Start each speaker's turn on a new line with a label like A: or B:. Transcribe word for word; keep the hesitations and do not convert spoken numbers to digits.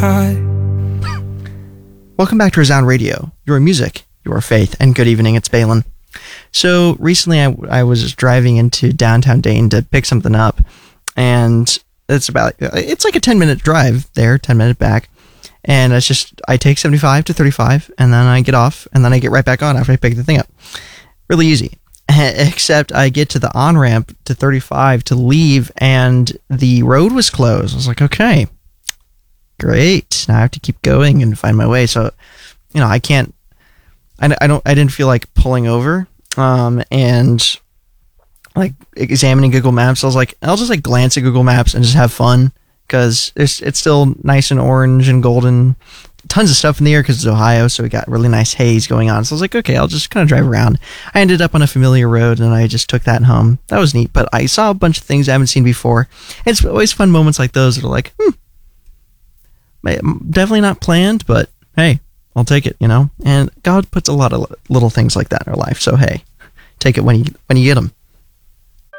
A: I...
B: Welcome back to Resound Radio, your music, your faith, and good evening, it's Balin. So recently I, I was driving into downtown Dayton to pick something up, and it's about, it's like a ten minute drive there, ten minute back, and it's just, I take seventy-five to thirty-five, and then I get off, and then I get right back on after I pick the thing up. Really easy. Except I get to the on-ramp to thirty-five to leave, and the road was closed. I was like, okay, great. Now I have to keep going and find my way. So, you know, I can't, I, I don't, I didn't feel like pulling over, um, and like examining Google Maps. I was like, I'll just like glance at Google Maps and just have fun, because it's, it's still nice and orange and golden. Tons of stuff in the air because it's Ohio, so we got really nice haze going on. So I was like, okay, I'll just kind of drive around. I ended up on a familiar road, and I just took that home. That was neat, but I saw a bunch of things I haven't seen before. It's always fun moments like those that are like, hmm, definitely not planned, but hey, I'll take it, you know? And God puts a lot of little things like that in our life, so hey, take it when you when you get them.